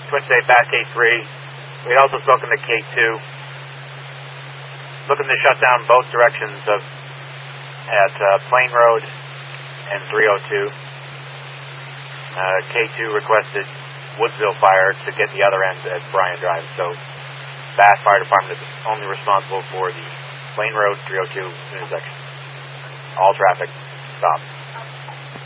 Twin State Bat K3. We had also spoken to K2, looking to shut down both directions at Plain Road and 302. K2 requested Woodsville Fire to get the other end at Bryan Drive. So Bath Fire Department is only responsible for the Plain Road 302 intersection. All traffic stopped.